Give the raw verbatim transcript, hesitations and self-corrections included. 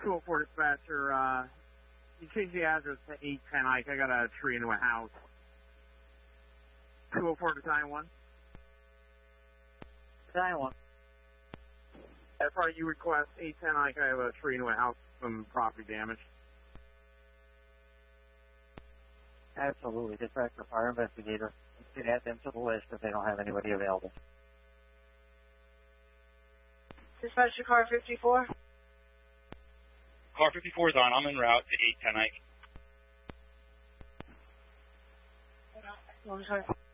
two oh four dispatcher, uh, you changed the address to eight ten Ike. I got a tree into a house. two oh four Battalion one. Battalion one. As far as you request eight ten Ike, I have a tree into a house, some property damage. Absolutely. Dispatcher, fire investigator. You can add them to the list if they don't have anybody available. Dispatcher, car fifty-four. Car fifty-four is on. I'm en route to eight ten Ike. I'm sorry.